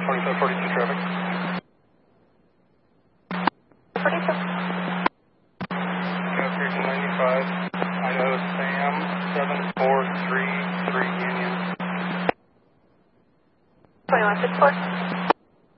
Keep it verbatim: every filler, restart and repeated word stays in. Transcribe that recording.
twenty-seven forty-two traffic. forty-two. Navigation ninety-five, Idaho Sam, seven four three three Union. twenty-one fifty-four.